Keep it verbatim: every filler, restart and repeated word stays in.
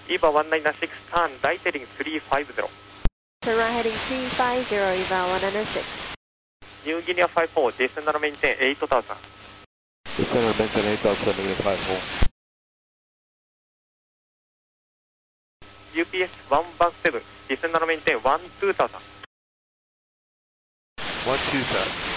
EVA one nine six, turn right heading three five zero. Turn right heading three five zero, EVA one nine six. New Guinea five four, descend and maintain eight thousand. Descend and maintain eight thousand, negative five four. U P S one one seven, descend and maintain one two thousand. one two thousand.